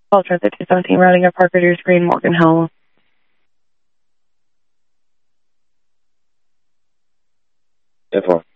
Call Transit 217 routing at Parker Deer Screen, Morgan Hill. F1.